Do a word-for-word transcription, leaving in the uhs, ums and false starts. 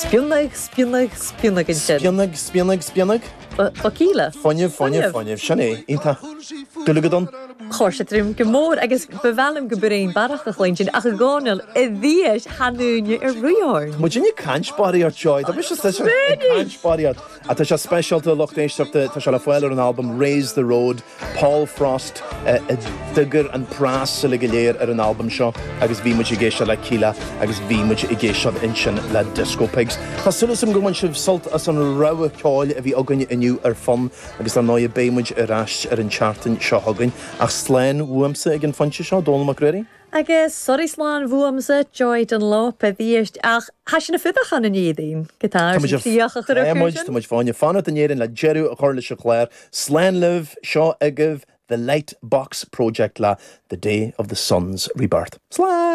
Spionnig, spionnig, spionnig yn sin. Spionnig, spionnig, spionnig. Fakíle. Fáineh, fáineh, fáineh. Sinné, ínta. Dúlagadón. Chóir sé trim go mór agus bevelim go buréon barach a chléin sin ach a gáil i dhíis hanúne ar ruúorn. Mu dinne cansparí ar joy. Tá bis sé cansparí ar. A tá sé specialta lochtéisteachta tá sé le foiil ar an album Raise the Road, Paul Frost, a dugur an prás sa le léir ar an album seo, agus bhí muid i ggéisio le cíla, agus bhí muid i ggéisio in sin le Disco Pigs. Tá sulasam go man sibh sult as an raibh ceáil a bhí agann iniu ar fun, agus an náid bémuid ar ast ar an chartan seo hagann. Ach sléin bhuamsa ag an fanse seo, dónam ac réirí? Agus sorí slán bhuamsa joid an lop a dhíist ach hasin na fudach an iadín. Gitá tíoch a chur Tá muid fáinne fanna an éirin le jeú a chuir le se chléir, sléin liv seo agah the Light Box Project la, the day of the sun's rebirth. Slán!